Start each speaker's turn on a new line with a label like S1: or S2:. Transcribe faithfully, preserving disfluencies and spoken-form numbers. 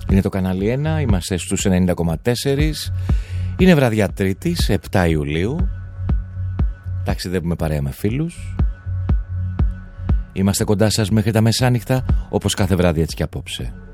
S1: Είναι το κανάλι ένα, είμαστε στους ενενήντα κόμμα τέσσερα. Είναι βραδιά Τρίτης, επτά Ιουλίου. Ταξιδεύουμε παρέα με φίλους. Είμαστε κοντά σας μέχρι τα μεσάνυχτα, όπως κάθε βράδυ έτσι και απόψε.